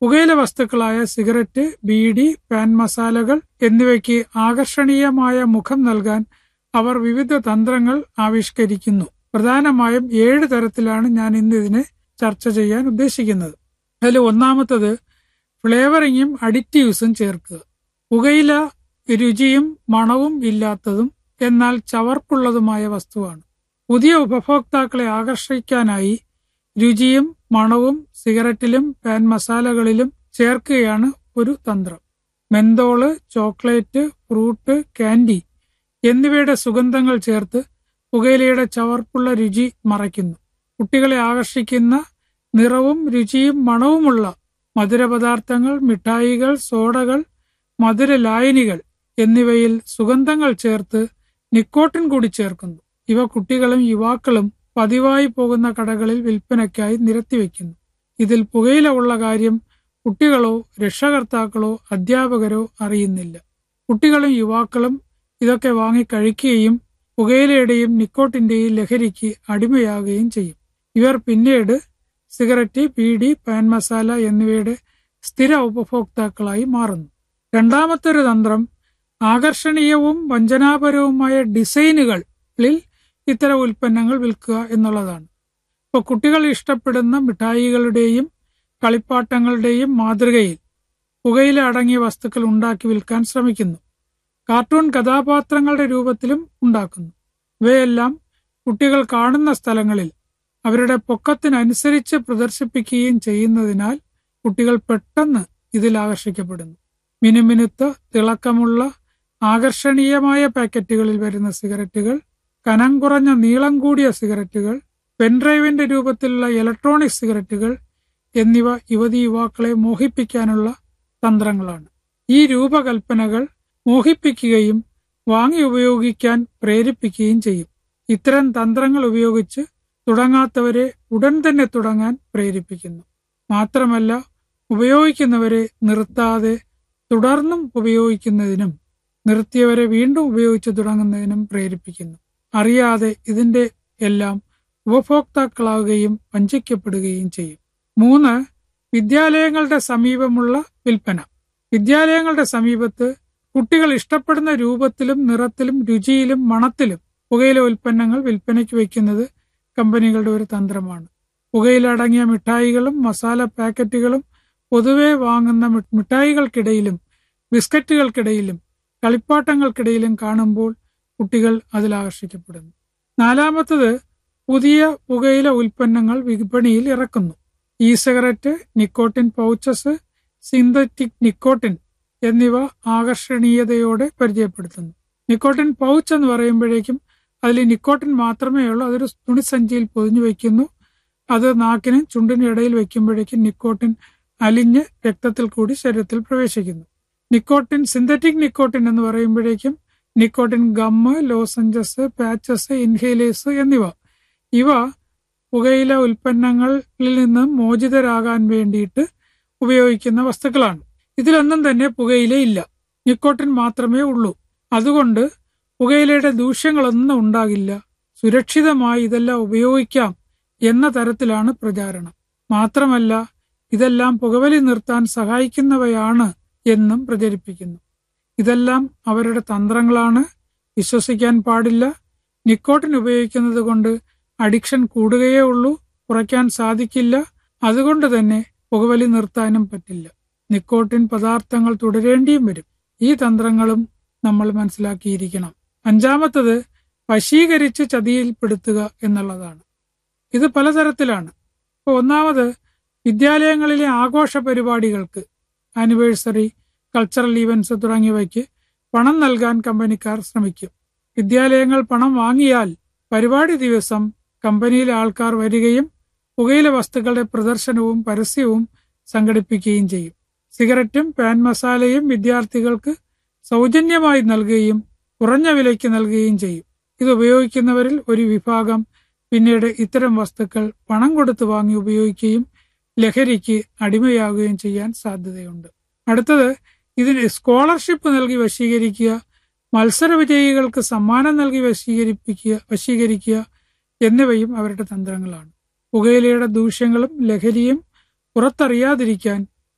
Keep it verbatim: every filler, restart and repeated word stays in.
പുകയില വസ്തുക്കളായ cigarette, beedi, pan മസാലകൾ എന്നിവയ്ക്ക് ആകർഷണീയമായ മുഖം നൽകാൻ അവർ വിവിധ തന്ത്രങ്ങൾ ആവിഷ്കരിക്കുന്നു. പ്രധാനമായും ഏഴ് തരത്തിലാണ് ഞാൻ ഇന്ന് ഇതിനെ ചർച്ച ചെയ്യാൻ ഉദ്ദേശിക്കുന്നത്. അതിൽ ഒന്നാമത്തത് ഫ്ലേവറിങ്ങും അഡിറ്റീവ്സും ചേർക്കുക. പുകയില രുചിയും മണവും ഇല്ലാത്തതും എന്നാൽ ചവർപ്പുള്ളതുമായ വസ്തുവാണ്. പുതിയ ഉപഭോക്താക്കളെ ആകർഷിക്കാനായി രുചിയും മണവും സിഗരറ്റിലും പാൻ മസാലകളിലും ചേർക്കുകയാണ് ഒരു തന്ത്രം. മെന്തോള്, ചോക്ലേറ്റ്, ഫ്രൂട്ട്, കാൻഡി എന്നിവയുടെ സുഗന്ധങ്ങൾ ചേർത്ത് പുകയിലയുടെ ചവർപ്പുള്ള രുചി മറയ്ക്കുന്നു. കുട്ടികളെ ആകർഷിക്കുന്ന നിറവും രുചിയും മണവുമുള്ള മധുരപദാർത്ഥങ്ങൾ, മിഠായികൾ, സോഡകൾ, മധുര ലായനികൾ എന്നിവയിൽ സുഗന്ധങ്ങൾ ചേർത്ത് നിക്കോട്ടിൻ കൂടി ചേർക്കുന്നു. ഇവ കുട്ടികളും യുവാക്കളും പതിവായി പോകുന്ന കടകളിൽ വിൽപ്പനയ്ക്കായി നിരത്തിവെക്കുന്നു. ഇതിൽ പുകയില ഉള്ള കാര്യം കുട്ടികളോ രക്ഷകർത്താക്കളോ അധ്യാപകരോ അറിയുന്നില്ല. കുട്ടികളും യുവാക്കളും ഇതൊക്കെ വാങ്ങി കഴിക്കുകയും പുകയിലയുടെയും നിക്കോട്ടിന്റെയും ലഹരിക്ക് അടിമയാകുകയും ചെയ്യും. ഇവർ പിന്നീട് സിഗരറ്റ്, ബീഡി, പാൻ മസാല എന്നിവയുടെ സ്ഥിര ഉപഭോക്താക്കളായി മാറുന്നു. രണ്ടാമത്തെ ഒരു തന്ത്രം ആകർഷണീയവും വഞ്ചനാപരവുമായ ഡിസൈനുകളിൽ ഇത്തരം ഉൽപ്പന്നങ്ങൾ വിൽക്കുക എന്നുള്ളതാണ്. ഇപ്പോൾ കുട്ടികൾ ഇഷ്ടപ്പെടുന്ന മിഠായികളുടെയും കളിപ്പാട്ടങ്ങളുടെയും മാതൃകയിൽ പുകയില അടങ്ങിയ വസ്തുക്കൾ ഉണ്ടാക്കി വിൽക്കാൻ ശ്രമിക്കുന്നു. കാർട്ടൂൺ കഥാപാത്രങ്ങളുടെ രൂപത്തിലും ഉണ്ടാക്കുന്നു. ഇവയെല്ലാം കുട്ടികൾ കാണുന്ന സ്ഥലങ്ങളിൽ അവരുടെ പൊക്കത്തിനനുസരിച്ച് പ്രദർശിപ്പിക്കുകയും ചെയ്യുന്നതിനാൽ കുട്ടികൾ പെട്ടെന്ന് ഇതിൽ ആകർഷിക്കപ്പെടുന്നു. മിനുമിനുത്ത തിളക്കമുള്ള ആകർഷണീയമായ പാക്കറ്റുകളിൽ വരുന്ന സിഗരറ്റുകൾ, കനം കുറഞ്ഞ നീളം കൂടിയ സിഗരറ്റുകൾ, പെൻഡ്രൈവിന്റെ രൂപത്തിലുള്ള ഇലക്ട്രോണിക് സിഗരറ്റുകൾ എന്നിവ യുവതി യുവാക്കളെ മോഹിപ്പിക്കാനുള്ള തന്ത്രങ്ങളാണ്. ഈ രൂപകൽപ്പനകൾ മോഹിപ്പിക്കുകയും വാങ്ങി ഉപയോഗിക്കാൻ പ്രേരിപ്പിക്കുകയും ചെയ്യും. ഇത്തരം തന്ത്രങ്ങൾ ഉപയോഗിച്ച് തുടങ്ങാത്തവരെ ഉടൻ തന്നെ തുടങ്ങാൻ പ്രേരിപ്പിക്കുന്നു. മാത്രമല്ല ഉപയോഗിക്കുന്നവരെ നിർത്താതെ തുടർന്നും ഉപയോഗിക്കുന്നതിനും നിർത്തിയവരെ വീണ്ടും ഉപയോഗിച്ച് തുടങ്ങുന്നതിനും പ്രേരിപ്പിക്കുന്നു. അറിയാതെ ഇതിന്റെ എല്ലാം ഉപഭോക്താക്കളാവുകയും വഞ്ചിക്കപ്പെടുകയും ചെയ്യും. മൂന്ന്, വിദ്യാലയങ്ങളുടെ സമീപമുള്ള വിൽപ്പന. വിദ്യാലയങ്ങളുടെ സമീപത്ത് കുട്ടികൾ ഇഷ്ടപ്പെടുന്ന രൂപത്തിലും നിറത്തിലും രുചിയിലും മണത്തിലും പുകയില ഉൽപ്പന്നങ്ങൾ വിൽപ്പനയ്ക്ക് വയ്ക്കുന്നത് കമ്പനികളുടെ ഒരു തന്ത്രമാണ്. പുകയില അടങ്ങിയ മിഠായികളും മസാല പാക്കറ്റുകളും പൊതുവെ വാങ്ങുന്ന മിഠായികൾക്കിടയിലും ബിസ്ക്കറ്റുകൾക്കിടയിലും കളിപ്പാട്ടങ്ങൾക്കിടയിലും കാണുമ്പോൾ കുട്ടികൾ അതിൽ ആകർഷിക്കപ്പെടുന്നു. നാലാമത്തത് പുതിയ പുകയില ഉൽപ്പന്നങ്ങൾ വിപണിയിൽ ഇറക്കുന്നു. E cigarette, nicotine pouches, synthetic nicotine എന്നിവ ആകർഷണീയതയോടെ പരിചയപ്പെടുത്തുന്നു. നിക്കോട്ടിൻ പൗച്ച് എന്ന് പറയുമ്പോഴേക്കും അതിൽ നിക്കോട്ടിൻ മാത്രമേ ഉള്ളൂ. അതൊരു തുണിസഞ്ചിയിൽ പൊതിഞ്ഞു വയ്ക്കുന്നു. അത് നാക്കിനും ചുണ്ടിനും ഇടയിൽ വയ്ക്കുമ്പോഴേക്കും നിക്കോട്ടിൻ അലിഞ്ഞ് രക്തത്തിൽ കൂടി ശരീരത്തിൽ പ്രവേശിക്കുന്നു. നിക്കോട്ടിൻ സിന്തറ്റിക് നിക്കോട്ടിൻ എന്ന് പറയുമ്പോഴേക്കും nicotine gum, lozenges, patches, inhalers എന്നിവ ഇവ പുകയില ഉൽപ്പന്നങ്ങളിൽ നിന്ന് മോചിതരാകാൻ വേണ്ടിയിട്ട് ഉപയോഗിക്കുന്ന വസ്തുക്കളാണ്. ഇതിലൊന്നും തന്നെ പുകയില ഇല്ല, നിക്കോട്ടിൻ മാത്രമേ ഉള്ളൂ. അതുകൊണ്ട് പുകയിലയുടെ ദൂഷ്യങ്ങളൊന്നും ഉണ്ടാകില്ല, സുരക്ഷിതമായി ഇതെല്ലാം ഉപയോഗിക്കാം എന്ന തരത്തിലാണ് പ്രചാരണം. മാത്രമല്ല ഇതെല്ലാം പുകവലി നിർത്താൻ സഹായിക്കുന്നവയാണ് എന്നും പ്രചരിപ്പിക്കുന്നു. ഇതെല്ലാം അവരുടെ തന്ത്രങ്ങളാണ്, വിശ്വസിക്കാൻ പാടില്ല. നിക്കോട്ടിൻ ഉപയോഗിക്കുന്നത് കൊണ്ട് അഡിക്ഷൻ കൂടുകയേ ഉള്ളൂ, കുറയ്ക്കാൻ സാധിക്കില്ല. അതുകൊണ്ട് തന്നെ പുകവലി നിർത്താനും പറ്റില്ല. നിക്കോട്ടിൻ പദാർത്ഥങ്ങൾ തുടരേണ്ടിയും വരും. ഈ തന്ത്രങ്ങളും നമ്മൾ മനസ്സിലാക്കിയിരിക്കണം. അഞ്ചാമത്തത് വശീകരിച്ച് ചതിയിൽപ്പെടുത്തുക എന്നുള്ളതാണ്. ഇത് പലതരത്തിലാണ്. ഇപ്പോൾ ഒന്നാമത് വിദ്യാലയങ്ങളിലെ ആഘോഷ പരിപാടികൾക്ക്, ആനിവേഴ്സറി, കൾച്ചറൽ ഈവൻസ് തുടങ്ങിയവയ്ക്ക് പണം നൽകാൻ കമ്പനിക്കാർ ശ്രമിക്കും. വിദ്യാലയങ്ങൾ പണം വാങ്ങിയാൽ പരിപാടി ദിവസം കമ്പനിയിലെ ആൾക്കാർ വരികയും പുകയില വസ്തുക്കളുടെ പ്രദർശനവും പരസ്യവും സംഘടിപ്പിക്കുകയും ചെയ്യും. സിഗരറ്റും പാൻ മസാലയും വിദ്യാർത്ഥികൾക്ക് സൗജന്യമായി നൽകുകയും കുറഞ്ഞ വിലയ്ക്ക് നൽകുകയും ചെയ്യും. ഇത് ഉപയോഗിക്കുന്നവരിൽ ഒരു വിഭാഗം പിന്നീട് ഇത്തരം വസ്തുക്കൾ പണം കൊടുത്ത് വാങ്ങി ഉപയോഗിക്കുകയും ലഹരിക്ക് അടിമയാകുകയും ചെയ്യാൻ സാധ്യതയുണ്ട്. അടുത്തത് ഇതിന് സ്കോളർഷിപ്പ് നൽകി വശീകരിക്കുക, മത്സര വിജയികൾക്ക് സമ്മാനം നൽകി വശീകരിപ്പിക്കുക വശീകരിക്കുക എന്നിവയും അവരുടെ തന്ത്രങ്ങളാണ്. പുകയിലയുടെ ദൂഷ്യങ്ങളും ലഹരിയും പുറത്തറിയാതിരിക്കാൻ